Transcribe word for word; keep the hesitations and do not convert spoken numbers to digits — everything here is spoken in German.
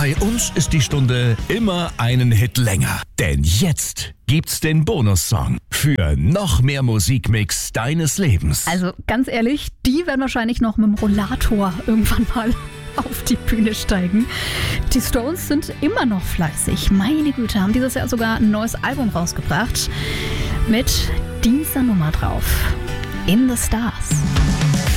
Bei uns ist die Stunde immer einen Hit länger. Denn jetzt gibt's den Bonussong für noch mehr Musikmix deines Lebens. Also ganz ehrlich, die werden wahrscheinlich noch mit dem Rollator irgendwann mal auf die Bühne steigen. Die Stones sind immer noch fleißig. Meine Güte, haben dieses Jahr sogar ein neues Album rausgebracht mit dieser Nummer drauf. In the Stars.